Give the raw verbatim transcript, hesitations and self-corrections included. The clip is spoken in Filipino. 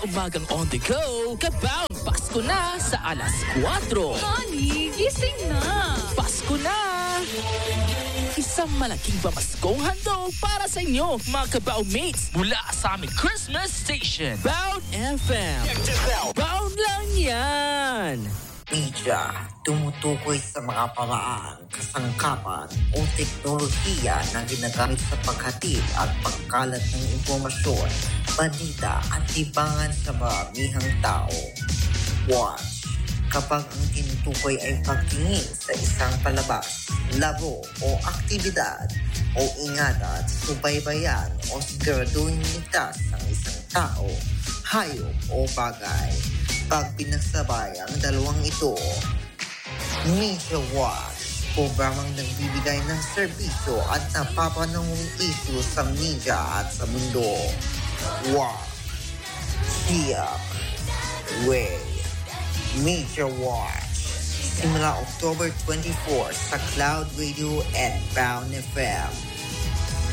umagang on the go, kabound Pasko na sa alas kwatro. Honey, gising na. Pasko na! Isang malaking pamaskong handog para sa inyo, mga kabaw mates, mula sa aming Christmas station, Bound F M. Bound lang yan! Media, tumutukoy sa mga paraan, kasangkapan o teknolohiya na ginagamit sa paghatid at pagkalat ng impormasyon, balita at libangan sa maramihang tao. Watch. Kapag ang tinutukoy ay pagtingin sa isang palabas, labo o aktibidad o ingatan, subaybayan o siguraduhin ligtas ang isang tao, hayop o bagay. Pag pinagsabay ang dalawang ito, Media Watch, programang nagbibigay ng serbisyo at napapanahong isyu sa media at sa mundo. Walk, Siyak, Way, Media Watch. Simula October twenty-fourth sa Cloud Radio and Bound F M.